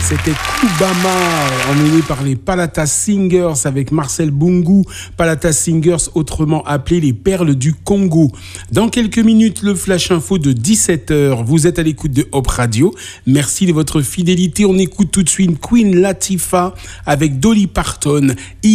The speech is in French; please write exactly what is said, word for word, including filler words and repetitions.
C'était Kubama, emmené par les Palata Singers avec Marcel Bungu. Palata Singers, autrement appelés les Perles du Congo. Dans quelques minutes, le Flash Info de dix-sept heures. Vous êtes à l'écoute de Hop Radio. Merci de votre fidélité. On écoute tout de suite Queen Latifah avec Dolly Parton.